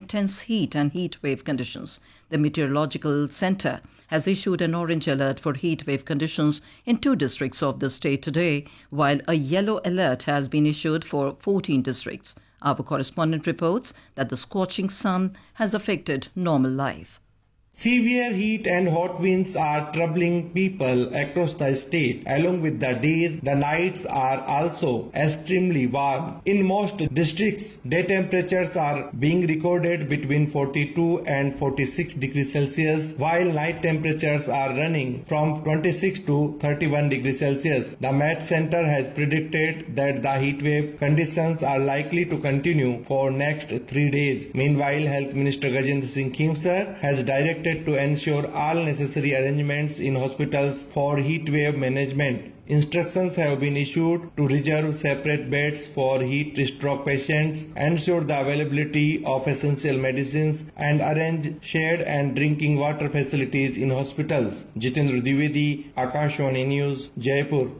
intense heat and heat wave conditions. The Meteorological Center has issued an orange alert for heat wave conditions in 2 districts of the state today, while a yellow alert has been issued for 14 districts. Our correspondent reports that the scorching sun has affected normal life. Severe heat and hot winds are troubling people across the state. Along with the days, the nights are also extremely warm. In most districts, day temperatures are being recorded between 42 and 46 degrees Celsius, while night temperatures are running from 26 to 31 degrees Celsius. The Met Center has predicted that the heat wave conditions are likely to continue for next 3 days. Meanwhile, Health Minister Gajendra Singh Khemsar has directed to ensure all necessary arrangements in hospitals for heat wave management. Instructions have been issued to reserve separate beds for heat stroke patients, ensure the availability of essential medicines, and arrange shared and drinking water facilities in hospitals. Jitendra Dwivedi, Akashvani News, Jaipur.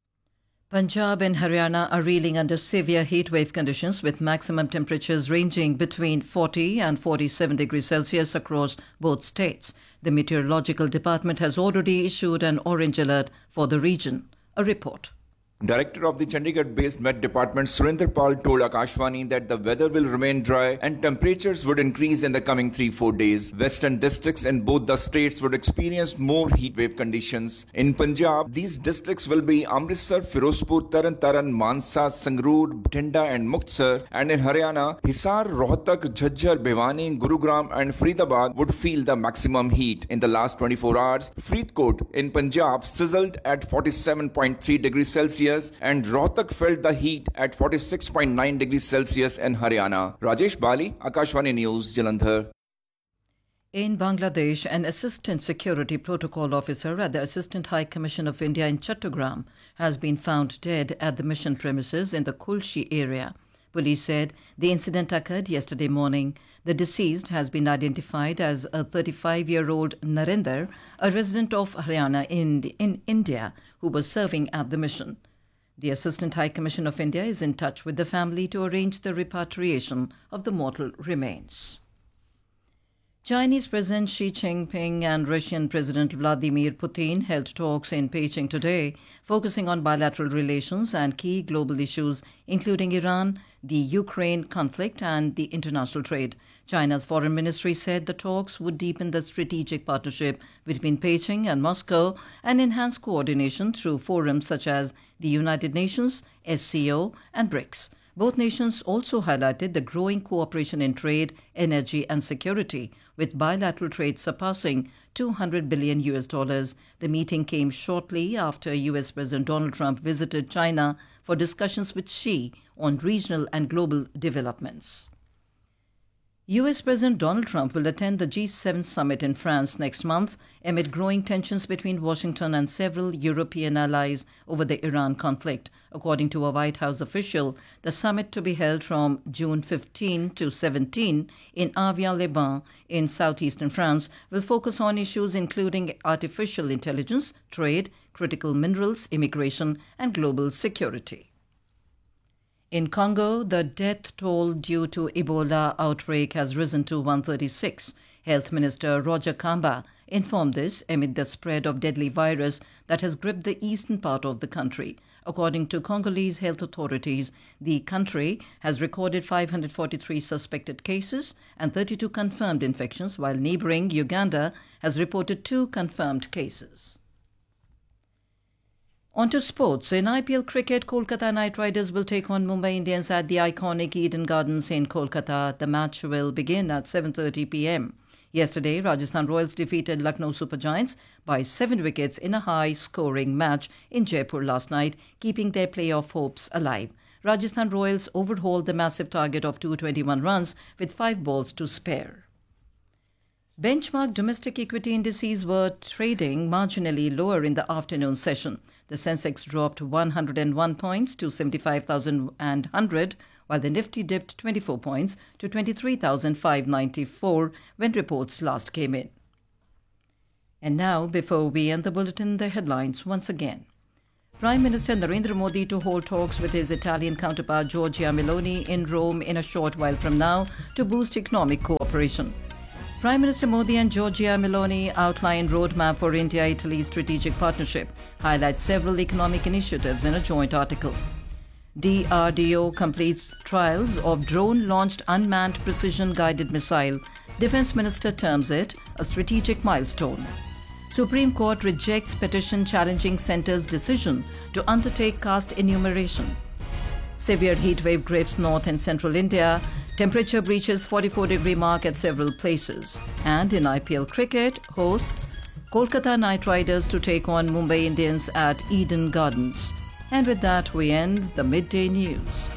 Punjab and Haryana are reeling under severe heat wave conditions with maximum temperatures ranging between 40 and 47 degrees Celsius across both states. The Meteorological Department has already issued an orange alert for the region. A report. Director of the Chandigarh-based Met Department Surinder Pal told Akashvani that the weather will remain dry and temperatures would increase in the coming 3-4 days. Western districts in both the states would experience more heat wave conditions. In Punjab, these districts will be Amritsar, Firozpur, Taran, Mansa, Sangrur, Bhatinda and Muktsar, and in Haryana, Hisar, Rohtak, Jhajjar, Bhiwani, Gurugram and Faridabad would feel the maximum heat. In the last 24 hours, Faridkot in Punjab sizzled at 47.3 degrees Celsius and Rohtak felt the heat at 46.9 degrees Celsius in Haryana. Rajesh Bali, Akashvani News, Jalandhar. In Bangladesh, an assistant security protocol officer at the Assistant High Commission of India in Chattogram has been found dead at the mission premises in the Kulshi area. Police said the incident occurred yesterday morning. The deceased has been identified as a 35-year-old Narendra, a resident of Haryana in India, who was serving at the mission. The Assistant High Commission of India is in touch with the family to arrange the repatriation of the mortal remains. Chinese President Xi Jinping and Russian President Vladimir Putin held talks in Beijing today, focusing on bilateral relations and key global issues, including Iran, the Ukraine conflict, and the international trade. China's foreign ministry said the talks would deepen the strategic partnership between Beijing and Moscow and enhance coordination through forums such as the United Nations, SCO, and BRICS. Both nations also highlighted the growing cooperation in trade, energy and security, with bilateral trade surpassing $200 billion. The meeting came shortly after US President Donald Trump visited China for discussions with Xi on regional and global developments. US President Donald Trump will attend the G7 summit in France next month amid growing tensions between Washington and several European allies over the Iran conflict. According to a White House official, the summit, to be held from June 15 to 17 in Avion-les-Bains in southeastern France, will focus on issues including artificial intelligence, trade, critical minerals, immigration, and global security. In Congo, the death toll due to Ebola outbreak has risen to 136. Health Minister Roger Kamba informed this amid the spread of deadly virus that has gripped the eastern part of the country. According to Congolese health authorities, the country has recorded 543 suspected cases and 32 confirmed infections, while neighboring Uganda has reported 2 confirmed cases. On to sports. In IPL cricket, Kolkata Knight Riders will take on Mumbai Indians at the iconic Eden Gardens in Kolkata. The match will begin at 7:30 p.m. Yesterday, Rajasthan Royals defeated Lucknow Super Giants by 7 wickets in a high-scoring match in Jaipur last night, keeping their playoff hopes alive. Rajasthan Royals overhauled the massive target of 221 runs with 5 balls to spare. Benchmark domestic equity indices were trading marginally lower in the afternoon session. The Sensex dropped 101 points to 75,100, while the Nifty dipped 24 points to 23,594 when reports last came in. And now, before we end the bulletin, the headlines once again. Prime Minister Narendra Modi to hold talks with his Italian counterpart Giorgia Meloni in Rome in a short while from now to boost economic cooperation. Prime Minister Modi and Giorgia Meloni outline roadmap for India-Italy strategic partnership, highlight several economic initiatives in a joint article. DRDO completes trials of drone-launched unmanned precision-guided missile. Defence Minister terms it a strategic milestone. Supreme Court rejects petition challenging Centre's decision to undertake caste enumeration. Severe heat wave grips north and central India. Temperature breaches 44-degree mark at several places. And in IPL cricket, hosts Kolkata Knight Riders to take on Mumbai Indians at Eden Gardens. And with that, we end the midday news.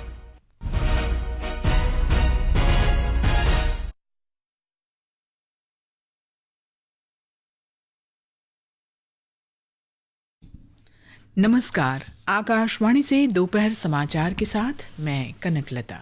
नमस्कार, आकाशवाणी से दोपहर समाचार के साथ मैं कनकलता।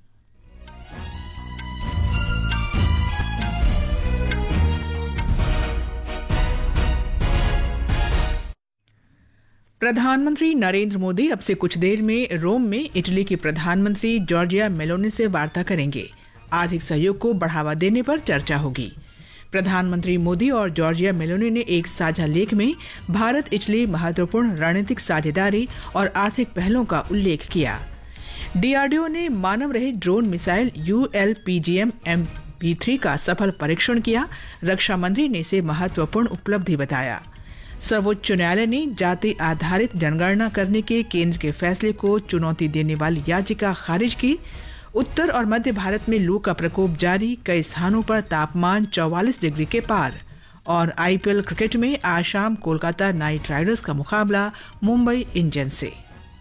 प्रधानमंत्री नरेंद्र मोदी अब से कुछ देर में रोम में इटली की प्रधानमंत्री जॉर्जिया मेलोनी से वार्ता करेंगे। आर्थिक सहयोग को बढ़ावा देने पर चर्चा होगी। प्रधानमंत्री मोदी और जॉर्जिया मेलोनी ने एक साझा लेख में भारत इटली महत्वपूर्ण रणनीतिक साझेदारी और आर्थिक पहलों का उल्लेख किया। डीआरडीओ ने मानव रहित ड्रोन मिसाइल ULPGM MP3 का सफल परीक्षण किया। रक्षा मंत्री ने इसे महत्वपूर्ण उपलब्धि बताया। सर्वोच्च न्यायालय ने जाति आधारित जनगणना करने के केंद्र के फैसले को चुनौती देने वाली याचिका खारिज की। उत्तर और मध्य भारत में लू का प्रकोप जारी, कई स्थानों पर तापमान 44 डिग्री के पार। और IPL क्रिकेट में आज शाम कोलकाता नाइट राइडर्स का मुकाबला मुंबई इंडियंस से।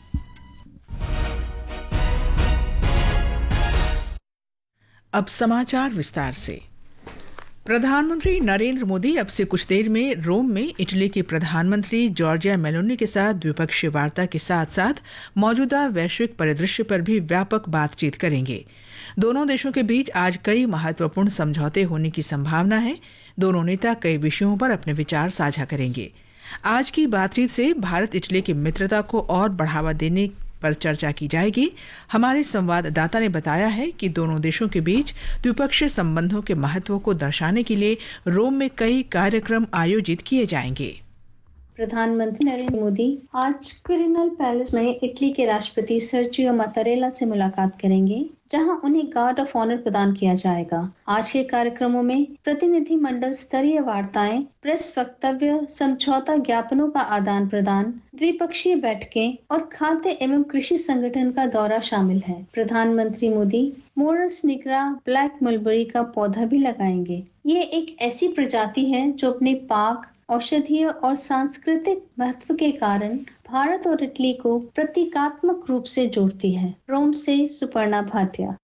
अब समाचार विस्तार से। प्रधानमंत्री नरेंद्र मोदी अब से कुछ देर में रोम में इटली के प्रधानमंत्री जॉर्जिया मेलोनी के साथ द्विपक्षीय वार्ता के साथ साथ मौजूदा वैश्विक परिदृश्य पर भी व्यापक बातचीत करेंगे। दोनों देशों के बीच आज कई महत्वपूर्ण समझौते होने की संभावना है। दोनों नेता कई विषयों पर अपने विचार साझा करेंगे। आज की बातचीत से भारत इटली की मित्रता को और बढ़ावा देने पर चर्चा की जाएगी। हमारे संवाददाता ने बताया है कि दोनों देशों के बीच द्विपक्षीय संबंधों के महत्व को दर्शाने के लिए रोम में कई कार्यक्रम आयोजित किए जाएंगे। प्रधानमंत्री नरेंद्र मोदी आज क्विरिनल पैलेस में इटली के राष्ट्रपति सर्जियो मात्तारेला से मुलाकात करेंगे, जहां उन्हें गार्ड ऑफ ऑनर प्रदान किया जाएगा। आज के कार्यक्रमों में प्रतिनिधि मंडल स्तरीय वार्ताएं, प्रेस वक्तव्य, समझौता ज्ञापनों का आदान प्रदान, द्विपक्षीय बैठकें और खाद्य एवं कृषि संगठन का दौरा शामिल है। प्रधानमंत्री Modi Morris nigra black mulberry का पौधा भी लगाएंगे। ये एक ऐसी प्रजाति है जो अपने पाक, औषधीय और सांस्कृतिक महत्व के कारण भारत और इटली को प्रतीकात्मक रूप से जोड़ती है। रोम से सुपर्णा भाटिया।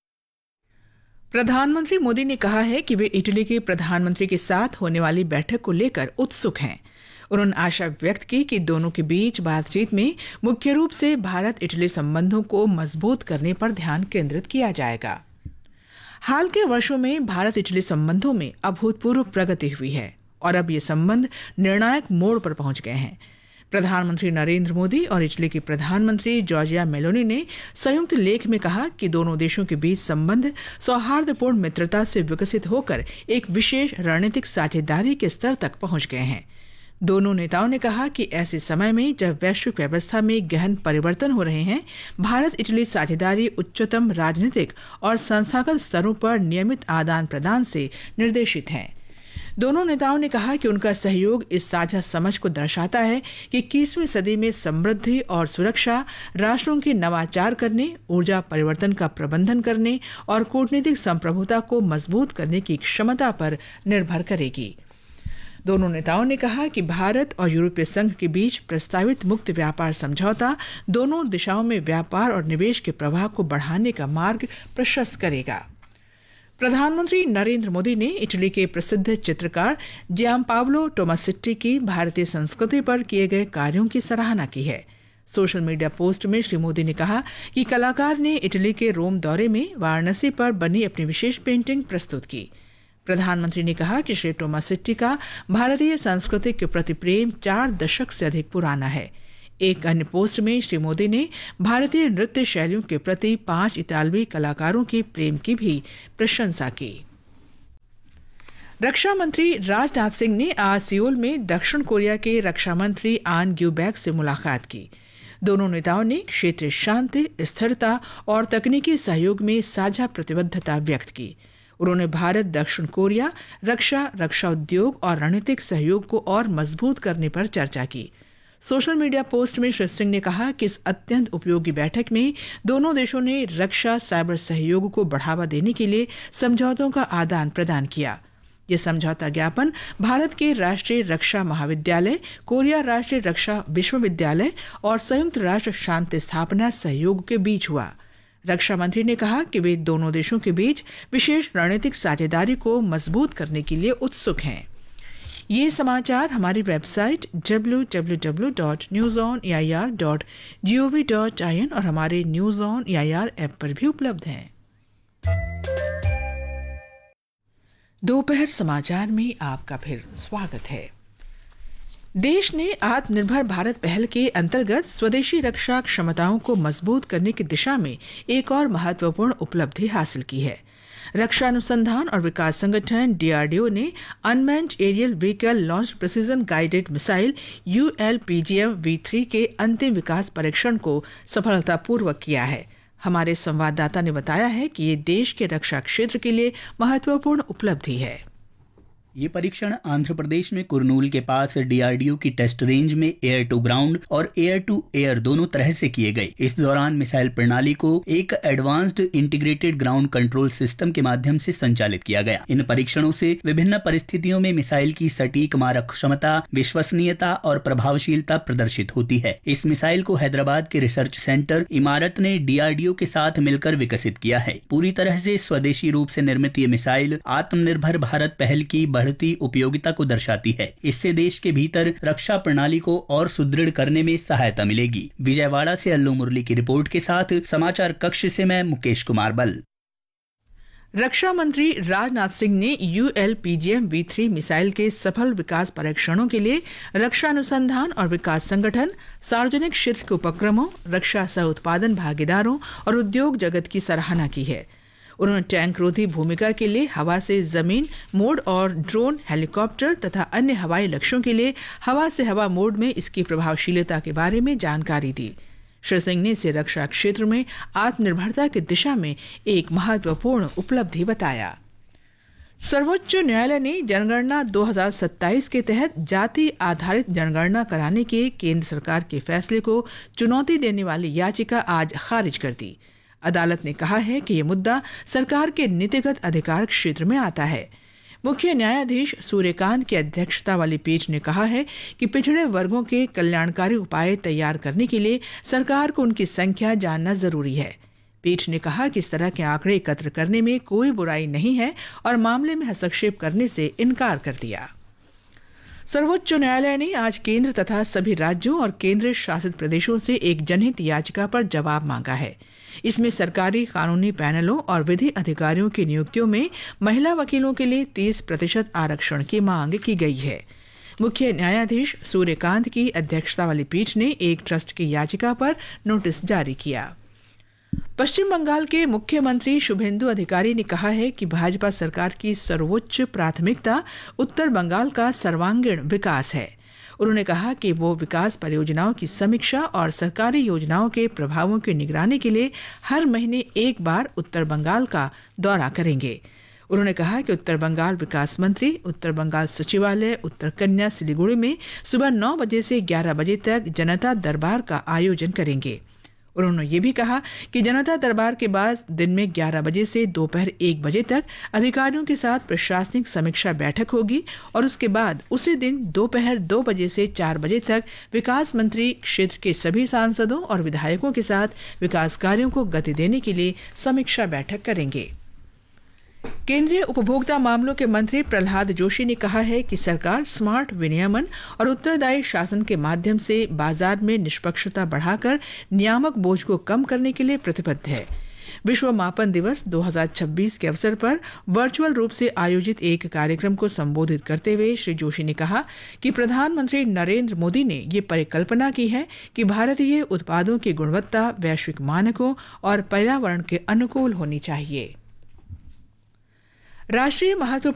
प्रधानमंत्री मोदी ने कहा है कि वे इटली के प्रधानमंत्री के साथ होने वाली बैठक को लेकर उत्सुक हैं। उन्होंने आशा व्यक्त की कि दोनों के बीच बातचीत में मुख्य रूप से भारत इटली संबंधों को मजबूत करने पर ध्यान केंद्रित किया जाएगा। हाल के वर्षों में भारत इटली संबंधों में अभूतपूर्व प्रगति हुई है और अब ये संबंध निर्णायक मोड़ पर पहुंच गए हैं। प्रधानमंत्री नरेंद्र मोदी और इटली की प्रधानमंत्री जॉर्जिया मेलोनी ने संयुक्त लेख में कहा कि दोनों देशों के बीच संबंध सौहार्दपूर्ण मित्रता से विकसित होकर एक विशेष रणनीतिक साझेदारी के स्तर तक पहुंच गए हैं। दोनों नेताओं ने कहा कि ऐसे समय में जब वैश्विक व्यवस्था में गहन परिवर्तन हो रहे हैं, भारत इटली साझेदारी उच्चतम राजनीतिक और संस्थागत स्तरों पर नियमित आदान प्रदान से निर्देशित है। दोनों नेताओं ने कहा कि उनका सहयोग इस साझा समझ को दर्शाता है कि 21वीं सदी में समृद्धि और सुरक्षा राष्ट्रों के नवाचार करने, ऊर्जा परिवर्तन का प्रबंधन करने और कूटनीतिक संप्रभुता को मजबूत करने की क्षमता पर निर्भर करेगी। दोनों नेताओं ने कहा कि भारत और यूरोपीय संघ के बीच प्रस्तावित मुक्त व्यापार समझौता दोनों दिशाओं में व्यापार और निवेश के प्रवाह को बढ़ाने का मार्ग प्रशस्त करेगा। प्रधानमंत्री नरेंद्र मोदी ने इटली के प्रसिद्ध चित्रकार जियांपावलो टोमासेट्टी की भारतीय संस्कृति पर किए गए कार्यों की सराहना की है। सोशल मीडिया पोस्ट में श्री मोदी ने कहा कि कलाकार ने इटली के रोम दौरे में वाराणसी पर बनी अपनी विशेष पेंटिंग प्रस्तुत की। प्रधानमंत्री ने कहा कि श्री टोमासेट्टी का भारतीय संस्कृति के प्रति प्रेम 4 दशक से अधिक पुराना है। एक अन्य पोस्ट में श्री मोदी ने भारतीय नृत्य शैलियों के प्रति 5 इतालवी कलाकारों के प्रेम की भी प्रशंसा की। रक्षा मंत्री राजनाथ सिंह ने आज सियोल में दक्षिण कोरिया के रक्षा मंत्री आन ग्यूबैक से मुलाकात की। दोनों नेताओं ने क्षेत्रीय शांति, स्थिरता और तकनीकी सहयोग में साझा प्रतिबद्धता व्यक्त की। उन्होंने भारत दक्षिण कोरिया रक्षा उद्योग और रणनीतिक सहयोग को और मजबूत करने पर चर्चा की। सोशल मीडिया पोस्ट में श्री सिंह ने कहा कि इस अत्यंत उपयोगी बैठक में दोनों देशों ने रक्षा साइबर सहयोग को बढ़ावा देने के लिए समझौतों का आदान प्रदान किया। ये समझौता ज्ञापन भारत के राष्ट्रीय रक्षा महाविद्यालय, कोरिया राष्ट्रीय रक्षा विश्वविद्यालय और संयुक्त राष्ट्र शांति स्थापना सहयोग के बीच हुआ। रक्षा मंत्री ने कहा कि वे दोनों देशों के बीच विशेष रणनीतिक साझेदारी को मजबूत करने के लिए उत्सुक हैं। ये समाचार हमारी वेबसाइट www.newsoneir.gov.in और हमारे न्यूज ऑन एआईआर ऐप पर भी उपलब्ध हैं। दोपहर समाचार में आपका फिर स्वागत है। देश ने आत्मनिर्भर भारत पहल के अंतर्गत स्वदेशी रक्षा क्षमताओं को मजबूत करने की दिशा में एक और महत्वपूर्ण उपलब्धि हासिल की है। रक्षा अनुसंधान और विकास संगठन DRDO ने unmanned aerial vehicle launch precision guided missile ULPGM-V3 के अंतिम विकास परीक्षण को सफलतापूर्वक किया है। हमारे संवाददाता ने बताया है कि ये देश के रक्षा क्षेत्र के लिए महत्वपूर्ण उपलब्धि है। ये परीक्षण आंध्र प्रदेश में कुरनूल के पास DRDO की टेस्ट रेंज में एयर टू ग्राउंड और एयर टू एयर दोनों तरह से किए गए। इस दौरान मिसाइल प्रणाली को एक advanced integrated ground control system के माध्यम से संचालित किया गया। इन परीक्षणों से विभिन्न परिस्थितियों में मिसाइल की सटीक मारक क्षमता, विश्वसनीयता और प्रभावशीलता प्रदर्शित होती है। इस मिसाइल को हैदराबाद के रिसर्च सेंटर इमारत ने DRDO के साथ मिलकर विकसित किया है। पूरी तरह से स्वदेशी रूप से निर्मित ये मिसाइल आत्मनिर्भर भारत पहल की बढ़ती उपयोगिता को दर्शाती है। इससे देश के भीतर रक्षा प्रणाली को और सुदृढ़ करने में सहायता मिलेगी। विजयवाड़ा से अल्लू मुरली की रिपोर्ट के साथ समाचार कक्ष से मैं मुकेश कुमार बल। रक्षा मंत्री राजनाथ सिंह ने ULPGM-V3 मिसाइल के सफल विकास परीक्षणों के लिए रक्षा अनुसंधान और विकास संगठन, सार्वजनिक क्षेत्र के उपक्रमों, रक्षा सह उत्पादन भागीदारों और उद्योग जगत की सराहना की है। उन्होंने टैंक रोधी भूमिका के लिए हवा से जमीन मोड और ड्रोन, हेलीकॉप्टर तथा अन्य हवाई लक्ष्यों के लिए हवा से हवा मोड में इसकी प्रभावशीलता के बारे में जानकारी दी। श्री सिंह ने इसे रक्षा क्षेत्र में आत्मनिर्भरता की दिशा में एक महत्वपूर्ण उपलब्धि बताया। सर्वोच्च न्यायालय ने जनगणना 2027 के तहत जाति आधारित जनगणना कराने के केंद्र सरकार के फैसले को चुनौती देने वाली याचिका आज खारिज कर दी। अदालत ने कहा है कि यह मुद्दा सरकार के नीतिगत अधिकार क्षेत्र में आता है। मुख्य न्यायाधीश सूर्यकांत की अध्यक्षता वाली पीठ ने कहा है कि पिछड़े वर्गों के कल्याणकारी उपाय तैयार करने के लिए सरकार को उनकी संख्या जानना जरूरी है। पीठ ने कहा कि इस तरह के आंकड़े एकत्र करने में कोई बुराई नहीं है और मामले में हस्तक्षेप करने से इनकार कर दिया। सर्वोच्च न्यायालय ने आज केंद्र तथा सभी राज्यों और केंद्र शासित प्रदेशों से एक जनहित याचिका पर जवाब मांगा है। इसमें सरकारी कानूनी पैनलों और विधि अधिकारियों की नियुक्तियों में महिला वकीलों के लिए 30% आरक्षण की मांग की गई है। मुख्य न्यायाधीश सूर्यकांत की अध्यक्षता वाली पीठ ने एक ट्रस्ट की याचिका पर नोटिस जारी किया। पश्चिम बंगाल के मुख्यमंत्री शुभेंदु अधिकारी ने कहा है कि भाजपा सरकार की सर्वोच्च प्राथमिकता उत्तर बंगाल का सर्वांगीण विकास है। उन्होंने कहा कि वो विकास परियोजनाओं की समीक्षा और सरकारी योजनाओं के प्रभावों की निगरानी के लिए हर महीने एक बार उत्तर बंगाल का दौरा करेंगे। उन्होंने कहा कि उत्तर बंगाल विकास मंत्री उत्तर बंगाल सचिवालय उत्तर कन्या सिलीगुड़ी में सुबह 9 बजे से 11 बजे तक जनता दरबार का आयोजन करेंगे। उन्होंने ये भी कहा कि जनता दरबार के बाद दिन में 11 बजे से दोपहर 1 बजे तक अधिकारियों के साथ प्रशासनिक समीक्षा बैठक होगी और उसके बाद उसी दिन दोपहर 2 बजे से 4 बजे तक विकास मंत्री क्षेत्र के सभी सांसदों और विधायकों के साथ विकास कार्यों को गति देने के लिए समीक्षा बैठक करेंगे। केंद्रीय उपभोक्ता मामलों के मंत्री प्रहलाद जोशी ने कहा है कि सरकार स्मार्ट विनियमन और उत्तरदायी शासन के माध्यम से बाजार में निष्पक्षता बढ़ाकर नियामक बोझ को कम करने के लिए प्रतिबद्ध है। विश्व मापन दिवस 2026 के अवसर पर वर्चुअल रूप से आयोजित एक कार्यक्रम को संबोधित करते हुए श्री जोशी ने कहा कि प्रधानमंत्री नरेंद्र मोदी ने ये परिकल्पना की है कि भारतीय उत्पादों की गुणवत्ता वैश्विक मानकों और पर्यावरण के अनुकूल होनी चाहिए। राष्ट्रीय महत्व